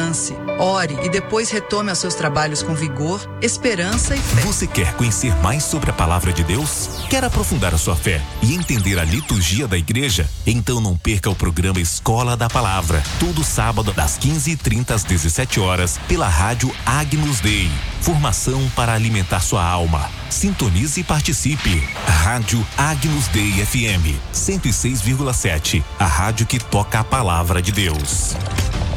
descanse, ore e depois retome aos seus trabalhos com vigor, esperança e fé. Você quer conhecer mais sobre a palavra de Deus? Quer aprofundar a sua fé e entender a liturgia da igreja? Então não perca o programa Escola da Palavra, todo sábado das 15h30 às 17h, pela rádio Agnus Dei. Formação para alimentar sua alma. Sintonize e participe. Rádio Agnus Dei FM 106,7, a rádio que toca a palavra de Deus.